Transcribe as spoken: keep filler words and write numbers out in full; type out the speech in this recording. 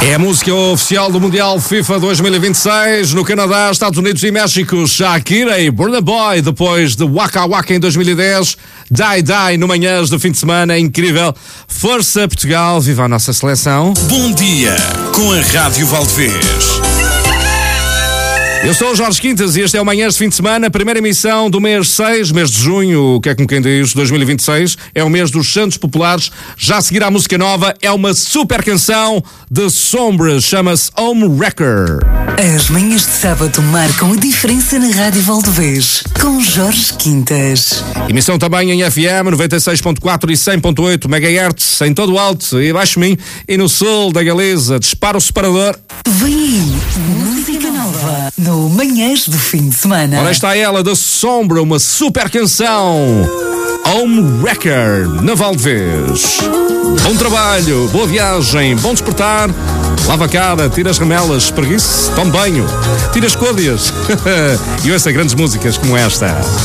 É a música oficial do Mundial FIFA dois mil e vinte e seis no Canadá, Estados Unidos e México. Shakira e Burna Boy, depois de Waka Waka em dois mil e dez, Die Die no Manhãs do fim de semana. Incrível. Força Portugal, viva a nossa seleção. Bom dia com a Rádio Valdevez. Eu sou o Jorge Quintas e este é o Manhãs de fim de semana, primeira emissão do mês seis, mês de junho, o que é como quem diz, dois mil e vinte e seis, é o mês dos Santos Populares. Já a seguir à música nova, é uma super canção de Sombra, chama-se Home Wrecker. As manhãs de sábado marcam a diferença na Rádio Valdevez, com Jorge Quintas. Emissão também em F M, noventa e seis ponto quatro e cem ponto oito megahertz, em todo o alto e abaixo de mim, e no sul da Galiza. Dispara o separador. Vem aí, música nova, no Manhãs do fim de semana. Ora está ela, da Sombra, uma super canção, Home Wrecker, na Valdevez. Bom trabalho, boa viagem, bom despertar. Lava a cara, tira as ramelas, espreguice, tome banho, tira as côdeas e ouça grandes músicas como esta.